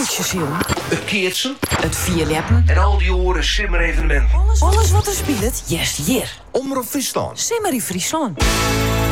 Vogeltjes, jong. Het keertsen. Het vierleppen. En al die oren simmer evenementen. Alles wat er speelt, yes, hier. Omroep Friesland. Simmer in Friesland.